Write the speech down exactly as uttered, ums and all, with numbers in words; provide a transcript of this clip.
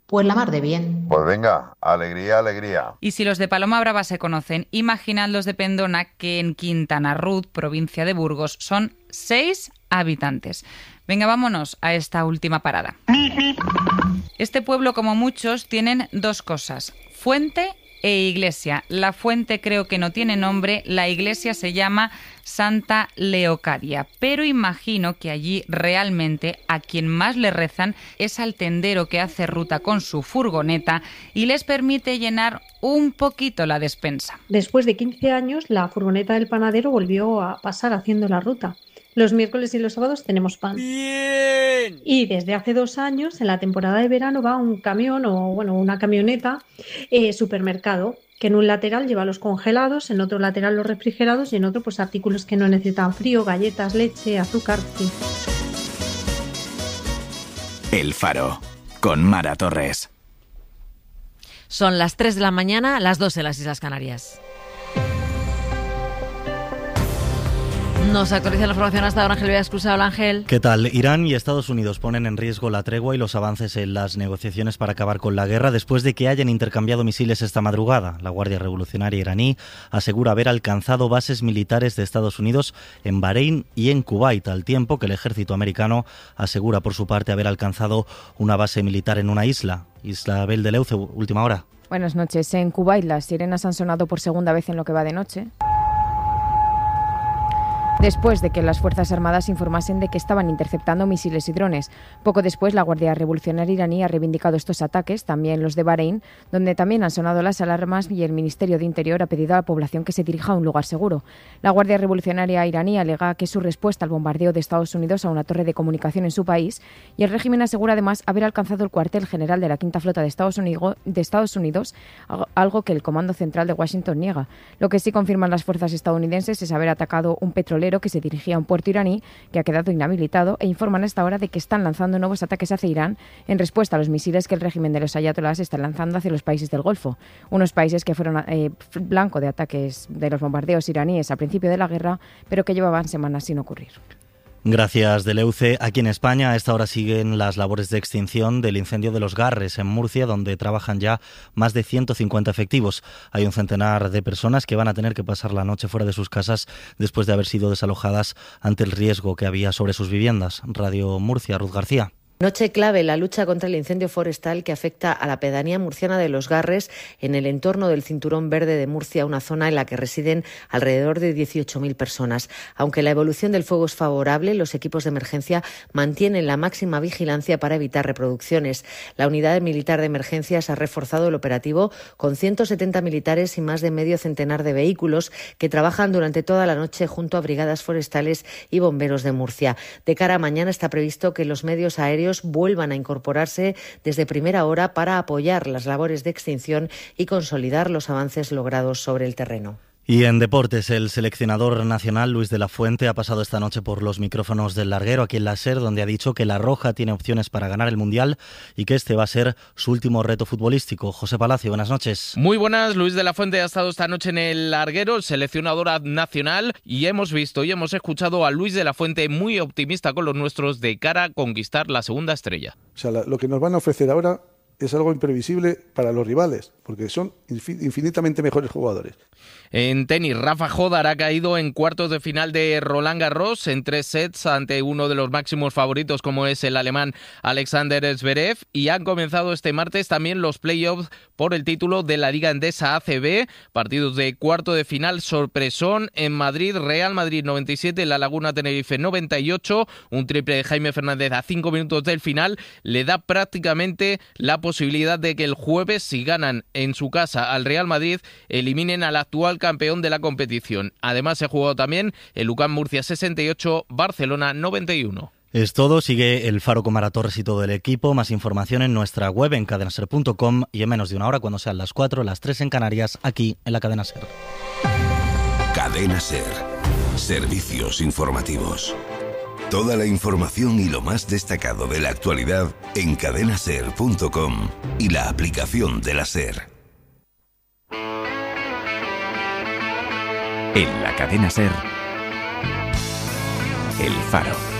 Pues la mar de bien. Pues venga, alegría, alegría. Y si los de Paloma Brava se conocen, imaginad los de Pendona, que en Quintana Roo, provincia de Burgos, son seis habitantes. Venga, vámonos a esta última parada. Este pueblo, como muchos, tienen dos cosas: fuente e iglesia. La fuente creo que no tiene nombre, la iglesia se llama Santa Leocadia, pero imagino que allí realmente a quien más le rezan es al tendero que hace ruta con su furgoneta y les permite llenar un poquito la despensa. Después de quince años, la furgoneta del panadero volvió a pasar haciendo la ruta. Los miércoles y los sábados tenemos pan. ¡Bien! Y desde hace dos años, en la temporada de verano, va un camión o bueno una camioneta eh, supermercado, que en un lateral lleva los congelados, en otro lateral los refrigerados y en otro pues artículos que no necesitan frío, galletas, leche, azúcar, sí. El Faro, con Mara Torres. Son las tres de la mañana, las dos en las Islas Canarias. Nos actualiza la información hasta ahora Ángel Villascruza. Hola, Ángel. ¿Qué tal? Irán y Estados Unidos ponen en riesgo la tregua y los avances en las negociaciones para acabar con la guerra después de que hayan intercambiado misiles esta madrugada. La Guardia Revolucionaria iraní asegura haber alcanzado bases militares de Estados Unidos en Bahrein y en Kuwait, al tiempo que el ejército americano asegura por su parte haber alcanzado una base militar en una isla. Isabel de Leuce, última hora. Buenas noches. En Kuwait las sirenas han sonado por segunda vez en lo que va de noche, después de que las Fuerzas Armadas informasen de que estaban interceptando misiles y drones. Poco después, la Guardia Revolucionaria iraní ha reivindicado estos ataques, también los de Bahrein, donde también han sonado las alarmas y el Ministerio de Interior ha pedido a la población que se dirija a un lugar seguro. La Guardia Revolucionaria iraní alega que es su respuesta al bombardeo de Estados Unidos a una torre de comunicación en su país, y el régimen asegura además haber alcanzado el cuartel general de la Quinta Flota de Estados Unidos, de Estados Unidos, algo que el Comando Central de Washington niega. Lo que sí confirman las fuerzas estadounidenses es haber atacado un petrolero que se dirigía a un puerto iraní que ha quedado inhabilitado, e informan hasta ahora de que están lanzando nuevos ataques hacia Irán en respuesta a los misiles que el régimen de los ayatolás está lanzando hacia los países del Golfo, unos países que fueron eh, blanco de ataques de los bombardeos iraníes al principio de la guerra, pero que llevaban semanas sin ocurrir. Gracias, Deleuce. Aquí en España a esta hora siguen las labores de extinción del incendio de Los Garres en Murcia, donde trabajan ya más de ciento cincuenta efectivos. Hay un centenar de personas que van a tener que pasar la noche fuera de sus casas después de haber sido desalojadas ante el riesgo que había sobre sus viviendas. Radio Murcia, Ruth García. Noche clave en la lucha contra el incendio forestal que afecta a la pedanía murciana de Los Garres, en el entorno del Cinturón Verde de Murcia, una zona en la que residen alrededor de dieciocho mil personas. Aunque la evolución del fuego es favorable, los equipos de emergencia mantienen la máxima vigilancia para evitar reproducciones. La unidad militar de emergencias ha reforzado el operativo con ciento setenta militares y más de medio centenar de vehículos que trabajan durante toda la noche junto a brigadas forestales y bomberos de Murcia. De cara a mañana está previsto que los medios aéreos vuelvan a incorporarse desde primera hora para apoyar las labores de extinción y consolidar los avances logrados sobre el terreno. Y en deportes, el seleccionador nacional Luis de la Fuente ha pasado esta noche por los micrófonos del Larguero aquí en la SER, donde ha dicho que la Roja tiene opciones para ganar el Mundial y que este va a ser su último reto futbolístico. José Palacio, buenas noches. Muy buenas. Luis de la Fuente ha estado esta noche en el Larguero, el seleccionador nacional, y hemos visto y hemos escuchado a Luis de la Fuente muy optimista con los nuestros de cara a conquistar la segunda estrella. O sea, lo que nos van a ofrecer ahora es algo imprevisible para los rivales, porque son infinitamente mejores jugadores. En tenis, Rafa Jodar ha caído en cuartos de final de Roland Garros en tres sets ante uno de los máximos favoritos como es el alemán Alexander Zverev, y han comenzado este martes también los playoffs por el título de la Liga Endesa A C B, partidos de cuarto de final sorpresón en Madrid, Real Madrid noventa y siete, La Laguna Tenerife noventa y ocho, un triple de Jaime Fernández a cinco minutos del final le da prácticamente la posibilidad de que el jueves, si ganan en su casa al Real Madrid, eliminen al actual campeón de la competición. Además se jugó también el U C A M Murcia sesenta y ocho, Barcelona noventa y uno. Es todo, sigue el Faro con Mara Torres y todo el equipo. Más información en nuestra web en cadena ser punto com y en menos de una hora, cuando sean las cuatro, las tres en Canarias, aquí en la Cadena Ser. Cadena Ser. Servicios informativos. Toda la información y lo más destacado de la actualidad en cadena ser punto com y la aplicación de la SER. En la Cadena Ser, El Faro.